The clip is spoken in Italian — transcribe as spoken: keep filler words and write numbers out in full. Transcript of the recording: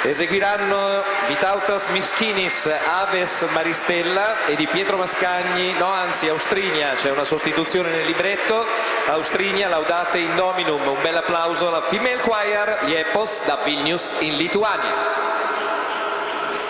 Eseguiranno Vytautas Miskinis, Aves Maristella, e di Pietro Mascagni, no anzi Austrinia, c'è una sostituzione nel libretto, Austrinia Laudate in Dominum. Un bel applauso alla Female Choir Liepos da Vilnius in Lituania.